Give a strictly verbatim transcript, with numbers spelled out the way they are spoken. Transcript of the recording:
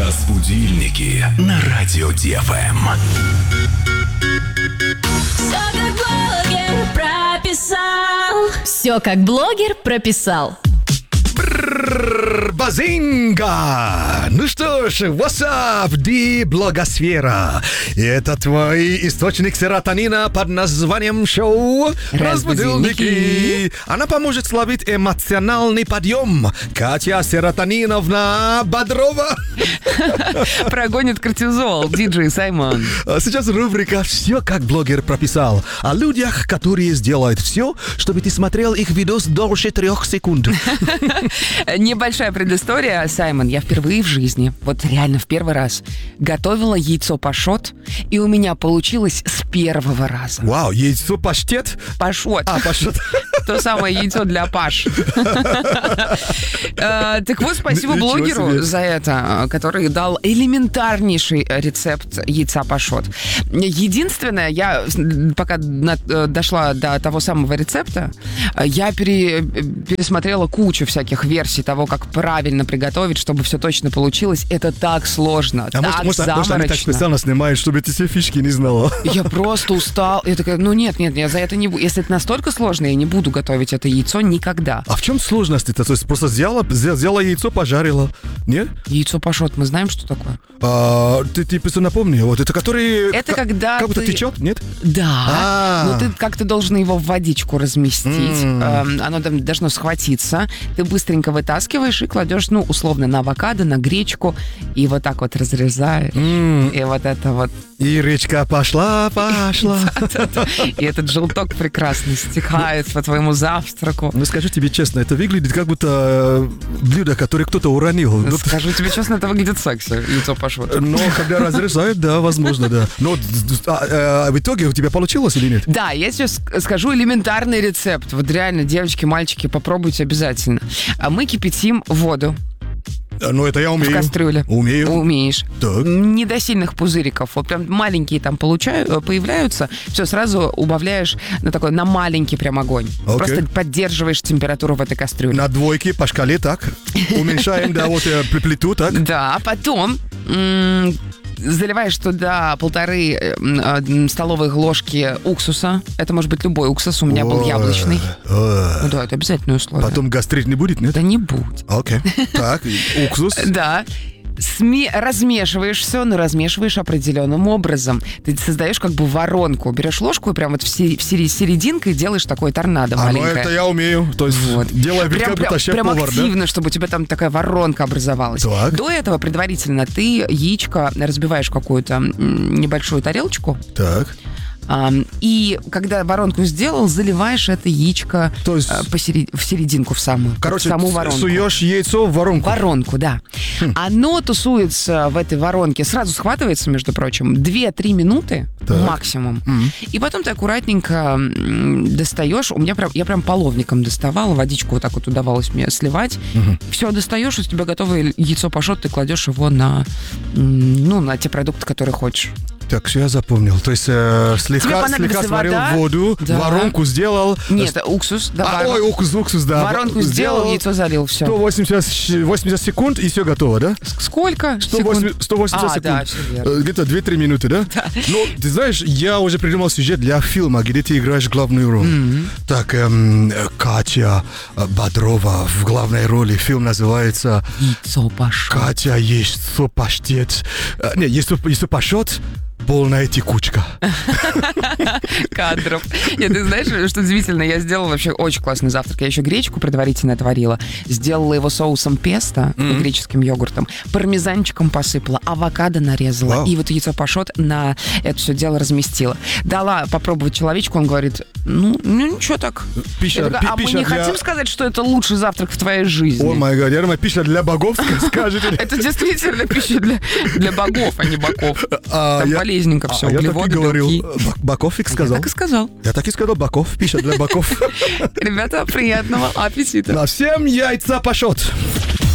Разбудильники на радио ДФМ. Все как блогер прописал. Все как блогер прописал. Базинга! Ну что ж, what's up, ди блогосфера? И это твой источник серотонина под названием шоу «Разбудильники». Она поможет словить эмоциональный подъем. Катя Серотониновна Бодрова. Прогонит кортизол, диджей Саймон. А сейчас рубрика «Все как блогер прописал». О людях, которые сделают все, чтобы ты смотрел их видос дольше трех секунд. Небольшая предыстория, Саймон. Я впервые в жизни, вот реально в первый раз, готовила яйцо пашот, и у меня получилось с первого раза. Вау, яйцо паштет? Пашот. А, пашот. То самое яйцо для паш. Так вот, спасибо блогеру за это, который дал элементарнейший рецепт яйца пашот. Единственное, я пока дошла до того самого рецепта, я пересмотрела кучу всяких версий того, как правильно приготовить, чтобы все точно получилось. Это так сложно, а так может, может, заморочно. может, они так специально снимают, чтобы ты все фишки не знала. Я просто устал. Я такая, ну нет, нет, я за это не буду. Если это настолько сложно, я не буду готовить это яйцо никогда. А в чем сложность-то? То есть просто сделала, сделала яйцо, пожарила, нет? Яйцо пашот, мы знаем, что такое? А, ты, ты просто напомни, вот это который... Это как, когда Как будто ты... течет, нет? Да, А-а-а. но ты как-то должен его в водичку разместить. Mm. Оно там должно схватиться. Ты быстренько вытаскиваешь и кладешь, ну, условно, на авокадо, на гречку, и вот так вот разрезаешь. Mm. И вот это вот... И речка пошла, пошла. И этот желток прекрасно стекает по твоему завтраку. Ну, скажу тебе честно, это выглядит как будто блюдо, которое кто-то уронил. Скажу тебе честно, это выглядит секси, яйцо пашот. Но когда разрезают, да, возможно, да. Но а, а, в итоге у тебя получилось или нет? Да, я сейчас скажу элементарный рецепт. Вот реально, девочки, мальчики, попробуйте обязательно. Мы кипятим воду. Ну, это я умею. В кастрюле. Умею. Умеешь. Так. Не до сильных пузыриков. Вот прям маленькие там получаю, появляются. Все, сразу убавляешь на такой, на маленький прям огонь. Okay. Просто поддерживаешь температуру в этой кастрюле. На двойке по шкале, так. Уменьшаем, да, вот плиту, так. Да, потом... М- заливаешь туда полторы э, столовых ложки уксуса. Это может быть любой уксус. У меня был яблочный. Ну да, это обязательное условие. Потом гастрит не будет, нет? Да не будет. Окей. Так, уксус. Да. Сме- размешиваешь все, но размешиваешь определенным образом. Ты создаешь как бы воронку. Берешь ложку и прям вот в, сери- в сери- серединкой делаешь такое торнадо а, маленькое. ну это я умею. То есть вот. делай вид, прям, как будто прям, шеф-повар, прям активно, да? чтобы у тебя там такая воронка образовалась. Так. До этого предварительно ты яичко разбиваешь в какую-то м, небольшую тарелочку. Так. Um, и когда воронку сделал, заливаешь это яичко То есть... uh, посеред... в серединку, в самую, Короче, в саму воронку. суешь яйцо в воронку. Воронку, да. Хм. Оно тусуется в этой воронке, сразу схватывается, между прочим, две-три минуты так. максимум. Mm-hmm. И потом ты аккуратненько достаешь. У меня прям, я прям половником доставала, водичку вот так вот удавалось мне сливать. Mm-hmm. Все, достаешь, у тебя готовое яйцо пашот, ты кладешь его на, ну, на те продукты, которые хочешь. Так, все я запомнил. То есть э, слегка, слегка сварил вода, воду, да. воронку сделал. Нет, уксус. Да, а, ой, уксус, уксус, да. Воронку сделал, яйцо залил, все. сто восемьдесят секунд, и все готово, да? Сколько? сто восемьдесят, сто восемьдесят а, секунд. Да, все верно. Где-то две-три минуты, да? Да. Ну, ты знаешь, я уже придумал сюжет для фильма, где ты играешь главную роль. Mm-hmm. Так, эм, Катя Бодрова в главной роли. Фильм называется «Яйцо пашот». Катя яйцо паштет. А, нет, яйцо, яйцо пашот. Полная текучка. Кадров. Нет, ты знаешь, что удивительно, я сделала вообще очень классный завтрак. Я еще гречку предварительно отварила. Сделала его соусом песто, mm-hmm. греческим йогуртом, пармезанчиком посыпала, авокадо нарезала. Wow. И вот яйцо пашот на это все дело разместила. Дала попробовать человечку, он говорит, ну, ну ничего так. Пища, такая, а пища мы не для... хотим сказать, что это лучший завтрак в твоей жизни. О май гад, я думаю, пища для богов, скажете. Это действительно пища для богов, а не боков. Там полезненько все, углеводы, белки. Бакофик сказал. Я так и сказал. Я так и сказал, боков, пища для боков. Ребята, приятного аппетита. На всем яйца пашот.